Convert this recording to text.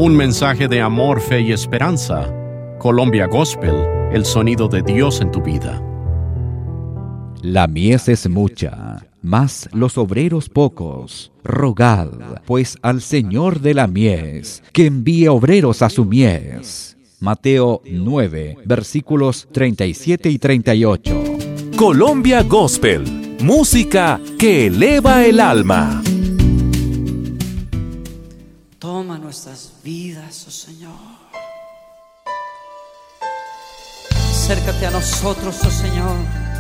Un mensaje de amor, fe y esperanza. Colombia Gospel, el sonido de Dios en tu vida. La mies es mucha, mas los obreros pocos. Rogad, pues, al Señor de la mies, que envíe obreros a su mies. Mateo 9, versículos 37 y 38. Colombia Gospel, música que eleva el alma. Toma nuestras vidas, oh Señor. Acércate a nosotros, oh Señor.